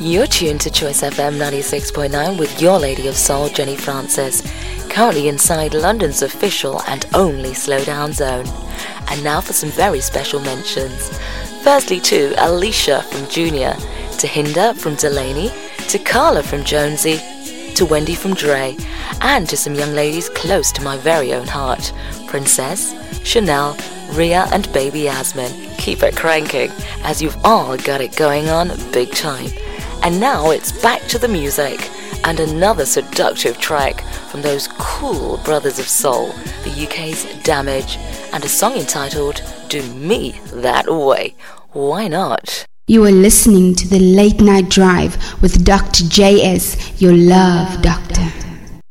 You're tuned to Choice FM 96.9 with your Lady of Soul, Jenny Francis, currently inside London's official and only Slow Down Zone. And now for some very special mentions. Firstly to Alicia from Junior, to Hinda from Delaney, to Carla from Jonesy, to Wendy from Dre, and to some young ladies close to my very own heart, Princess, Chanel, Ria and baby Yasmin. Keep it cranking, as you've all got it going on big time. And now it's back to the music, and another seductive track from those cool brothers of soul, the UK's Damage, and a song entitled Do Me That Way. Why not? You are listening to the Late Night Drive with Dr. JS, your love doctor.